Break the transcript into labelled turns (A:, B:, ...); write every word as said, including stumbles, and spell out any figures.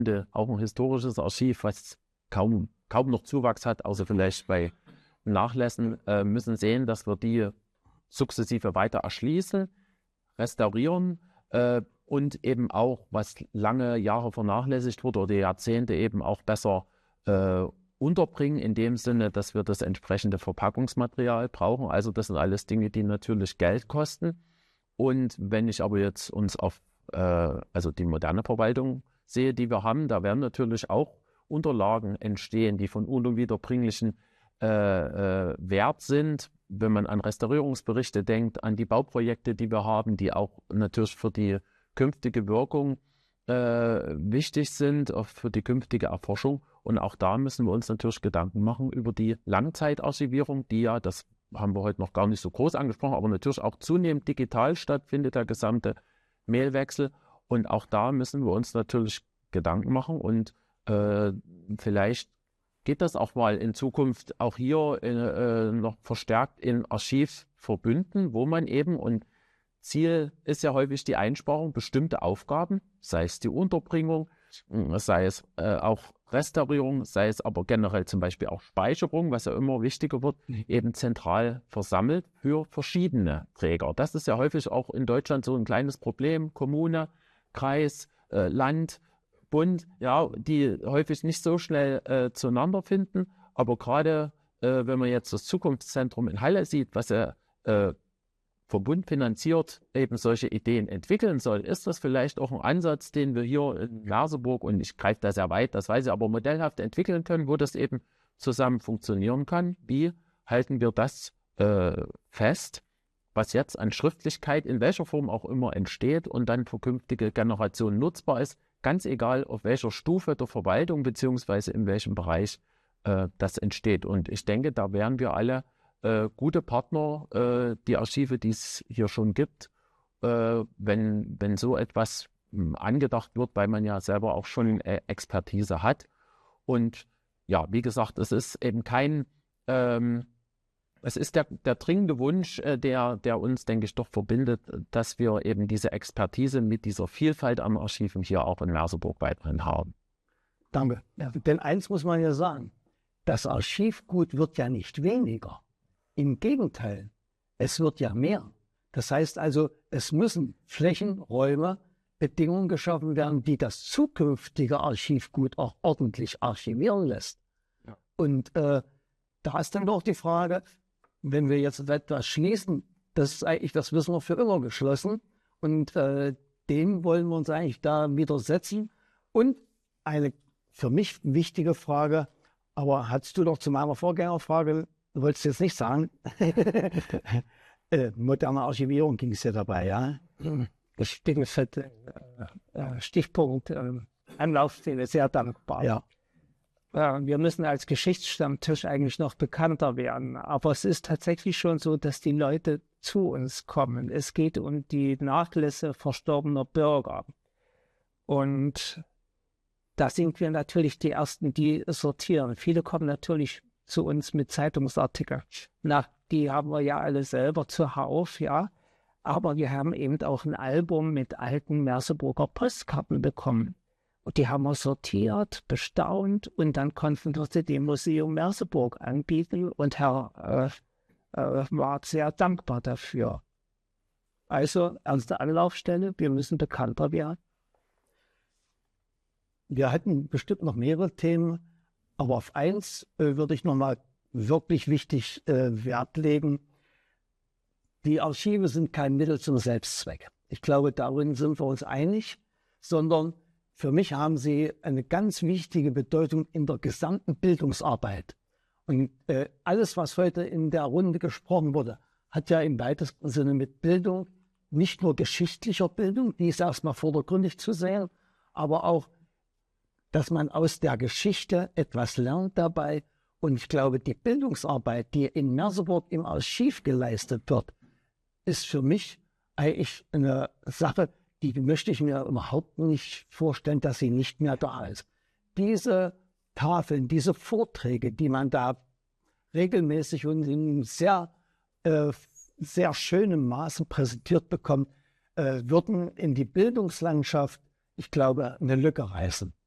A: auch ein historisches Archiv, was kaum, kaum noch Zuwachs hat, außer vielleicht bei Nachlässen, äh, müssen sehen, dass wir die sukzessive weiter erschließen, restaurieren äh, und eben auch, was lange Jahre vernachlässigt wurde oder Jahrzehnte, eben auch besser äh, unterbringen, in dem Sinne, dass wir das entsprechende Verpackungsmaterial brauchen. Also das sind alles Dinge, die natürlich Geld kosten. Und wenn ich aber jetzt uns auf äh, also die moderne Verwaltung sehe, die wir haben, da werden natürlich auch Unterlagen entstehen, die von unwiederbringlichen äh, äh, Wert sind, wenn man an Restaurierungsberichte denkt, an die Bauprojekte, die wir haben, die auch natürlich für die künftige Wirkung äh, wichtig sind, auch für die künftige Erforschung. Und auch da müssen wir uns natürlich Gedanken machen über die Langzeitarchivierung, die ja, das haben wir heute noch gar nicht so groß angesprochen, aber natürlich auch zunehmend digital stattfindet, der gesamte Mailwechsel. Und auch da müssen wir uns natürlich Gedanken machen und äh, vielleicht geht das auch mal in Zukunft auch hier äh, noch verstärkt in Archivverbünden, wo man eben, und Ziel ist ja häufig die Einsparung, bestimmte Aufgaben, sei es die Unterbringung, sei es äh, auch Restaurierung, sei es aber generell zum Beispiel auch Speicherung, was ja immer wichtiger wird, eben zentral versammelt für verschiedene Träger. Das ist ja häufig auch in Deutschland so ein kleines Problem, Kommune, Kreis, äh, Land, Bund, ja, die häufig nicht so schnell äh, zueinander finden, aber gerade äh, wenn man jetzt das Zukunftszentrum in Halle sieht, was ja äh, verbundfinanziert eben solche Ideen entwickeln soll, ist das vielleicht auch ein Ansatz, den wir hier in Merseburg, und ich greife da sehr weit, das weiß ich, aber modellhaft entwickeln können, wo das eben zusammen funktionieren kann. Wie halten wir das äh, fest, was jetzt an Schriftlichkeit in welcher Form auch immer entsteht und dann für künftige Generationen nutzbar ist, ganz egal auf welcher Stufe der Verwaltung beziehungsweise in welchem Bereich äh, das entsteht. Und ich denke, da wären wir alle äh, gute Partner, äh, die Archive, die es hier schon gibt, äh, wenn, wenn so etwas mh, angedacht wird, weil man ja selber auch schon äh, Expertise hat. Und ja, wie gesagt, es ist eben kein, ähm, es ist der, der dringende Wunsch, äh, der, der uns, denke ich, doch verbindet, dass wir eben diese Expertise mit dieser Vielfalt an Archiven hier auch in Merseburg weiterhin haben.
B: Danke. Ja, denn eins muss man ja sagen, das Archivgut wird ja nicht weniger. Im Gegenteil, es wird ja mehr. Das heißt also, es müssen Flächen, Räume, Bedingungen geschaffen werden, die das zukünftige Archivgut auch ordentlich archivieren lässt. Ja. Und äh, da ist dann doch die Frage, wenn wir jetzt etwas schließen, das ist eigentlich, das wissen wir für immer geschlossen. Und äh, dem wollen wir uns eigentlich da widersetzen. Und eine für mich wichtige Frage, aber hattest du doch zu meiner Vorgängerfrage, du wolltest jetzt nicht sagen, äh, moderne Archivierung ging es ja dabei, ja? Stichpunkt, äh, Stichpunkt äh, Anlaufstelle, sehr dankbar. Ja. Wir müssen als Geschichtsstammtisch eigentlich noch bekannter werden. Aber es ist tatsächlich schon so, dass die Leute zu uns kommen. Es geht um die Nachlässe verstorbener Bürger. Und da sind wir natürlich die Ersten, die sortieren. Viele kommen natürlich zu uns mit Zeitungsartikeln. Na, die haben wir ja alle selber zuhauf, ja. Aber wir haben eben auch ein Album mit alten Merseburger Postkarten bekommen. Und die haben wir sortiert, bestaunt und dann konnten wir sie dem Museum Merseburg anbieten und Herr äh, äh, war sehr dankbar dafür. Also erste Anlaufstelle, wir müssen bekannter werden. Wir hatten bestimmt noch mehrere Themen, aber auf eins äh, würde ich nochmal wirklich wichtig äh, Wert legen. Die Archive sind kein Mittel zum Selbstzweck. Ich glaube, darin sind wir uns einig, sondern für mich haben sie eine ganz wichtige Bedeutung in der gesamten Bildungsarbeit. Und äh, alles, was heute in der Runde gesprochen wurde, hat ja im weitesten Sinne mit Bildung, nicht nur geschichtlicher Bildung, die ist erstmal vordergründig zu sehen, aber auch, dass man aus der Geschichte etwas lernt dabei. Und ich glaube, die Bildungsarbeit, die in Merseburg im Archiv geleistet wird, ist für mich eigentlich eine Sache, die möchte ich mir überhaupt nicht vorstellen, dass sie nicht mehr da ist. Diese Tafeln, diese Vorträge, die man da regelmäßig und in sehr, äh, sehr schönem Maße präsentiert bekommt, äh, würden in die Bildungslandschaft, ich glaube, eine Lücke reißen.